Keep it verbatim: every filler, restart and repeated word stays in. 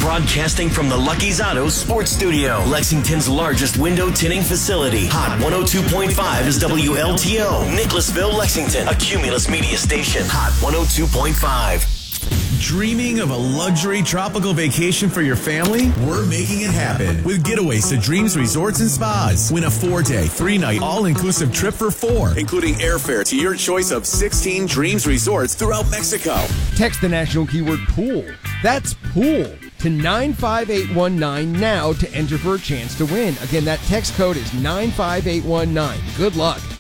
Broadcasting from the Lucky's Auto Sports Studio, Lexington's largest window tinting facility. Hot one oh two point five is W L T O. Nicholasville, Lexington, a Cumulus media station. Hot one oh two point five. Dreaming of a luxury tropical vacation for your family? We're making it happen with Getaways to Dreams Resorts and Spas. Win a four-day, three-night, all-inclusive trip for four, including airfare to your choice of sixteen Dreams Resorts throughout Mexico. Text the national keyword pool. That's pool to nine five eight one nine now to enter for a chance to win. Again, that text code is nine five eight one nine. Good luck.